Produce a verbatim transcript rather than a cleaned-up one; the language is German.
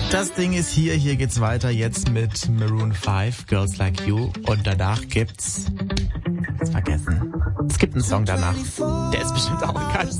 Das Ding ist hier, hier geht's weiter jetzt mit Maroon five, Girls Like You. Und danach gibt's... vergessen. Es gibt einen Song danach. Der ist bestimmt auch ganz